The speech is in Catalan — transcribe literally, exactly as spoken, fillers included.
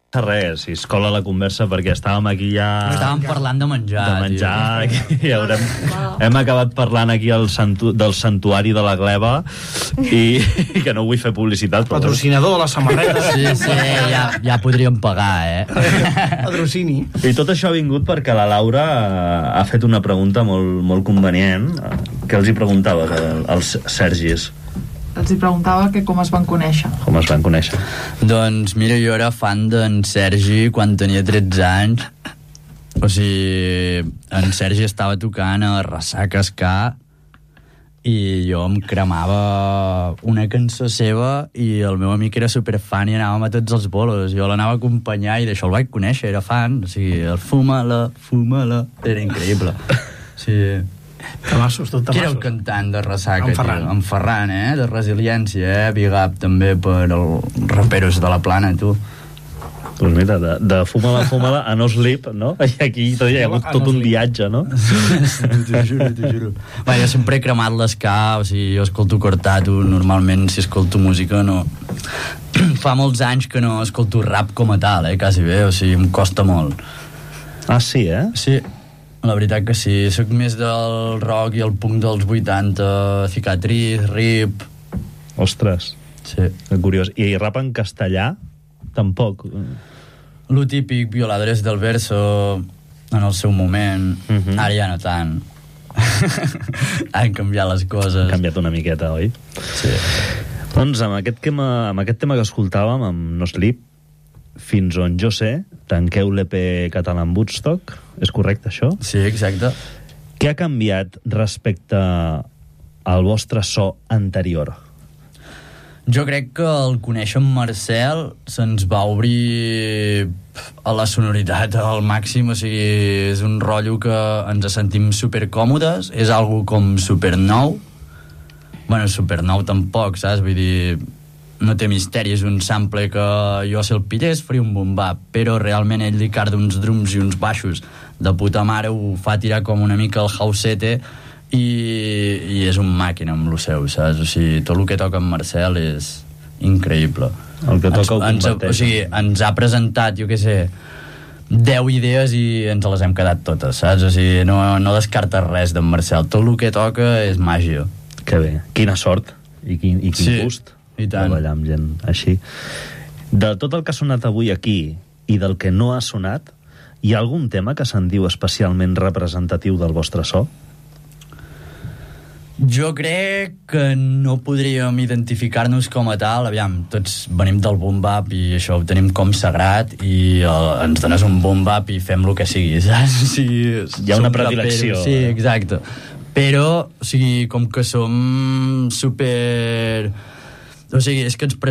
res, si es cola la conversa, perquè estàvem aquí ja... Estàvem parlant de menjar, de menjar, tio. i haurem, hem acabat parlant aquí el santu, del santuari de la gleba, i, i que no vull fer publicitat, però... Patrocinador de la samarreta. Sí, sí, ja, ja podríem pagar, eh? Patrocini. I tot això ha vingut perquè la Laura ha fet una pregunta molt, molt convenient. Què els hi preguntava als Sergis? Els hi preguntava que com es van conèixer. Com es van conèixer? Doncs mira, jo era fan d'en Sergi quan tenia tretze anys. O sigui, en Sergi estava tocant a Ressaca Ska i jo em cremava una cançó seva i el meu amic era superfan i anàvem a tots els bolos. Jo l'anava a acompanyar i d'això el vaig conèixer, era fan. O sigui, el fuma-la, fuma-la, era increïble. O sigui... Tamassos, tot tamassos. Qui era el cantant de Ressaca? En Ferran. Tio? En Ferran, eh? De Resiliència, eh? Big up també per els raperos de la Plana, tu. Doncs mira, de, de fuma-la, fuma-la a no sleep, no? I aquí tot, hi ha hagut tot un viatge, no? T'ho juro, t'ho juro. Va, jo sempre he cremat l'esca, o sigui, jo escolto Cortatu, normalment si escolto música no... Fa molts anys que no escolto rap com a tal, eh? Quasi bé, o sigui, em costa molt. Ah, sí, eh? Sí. La veritat que sí, soc més del rock i el punk dels vuitanta, Cicatriz, Rip... Ostres, sí. Que curiós. I rap en castellà? Tampoc. Lo típic, Violadores del Verso, en el seu moment, uh-huh. Ara ja no tant. Han canviat les coses. Han canviat una miqueta, oi? Sí. Doncs amb aquest tema, amb aquest tema que escoltàvem, amb No Sleep, fins on jo sé, tanqueu l'E P Catalan Woodstock, és correcte això? Sí, exacte. Què ha canviat respecte al vostre so anterior? Jo crec que al conèixer en Marcel se'ns va obrir a la sonoritat al màxim, o sigui, és un rotllo que ens sentim supercòmodes, és algo com supernou, bueno, supernou tampoc, saps? Vull dir, no té misteri, és un sample que jo si el pillés faria un bombap, però realment ell li carda uns drums i uns baixos de puta mare, ho fa tirar com una mica el housete i, i és un màquina amb lo seu, saps? O sigui, tot el que toca en Marcel és increïble. El que toca ens, ho ens, comparteix. O sigui, ens ha presentat, jo què sé, deu idees i ens les hem quedat totes, saps? O sigui, no, no descartes res d'en Marcel, tot el que toca és màgia. Que bé, quina sort i quin, i quin sí. gust. I tant. Treballar amb gent així. De tot el que ha sonat avui aquí i del que no ha sonat, hi ha algun tema que se'n diu especialment representatiu del vostre so? Jo crec que no podríem identificar-nos com a tal. Aviam, tots venim del boom-bap i això ho tenim com sagrat i uh, ens dones un boom-bap i fem el que sigui, saps? O sigui, hi ha una predilecció. Raperos. Sí, exacte. Però, o sigui, com que som super... O sigui, és que ens